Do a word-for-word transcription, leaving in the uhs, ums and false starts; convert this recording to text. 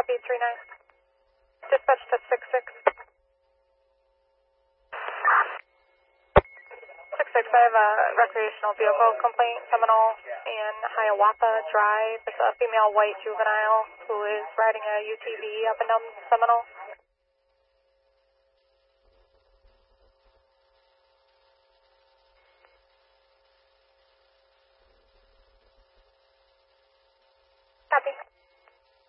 eight three nine. Dispatch to six six. six six, I have a recreational vehicle complaint, Seminole in Hiawatha Drive. It's a female white juvenile who is riding a U T V up and down Seminole. Copy.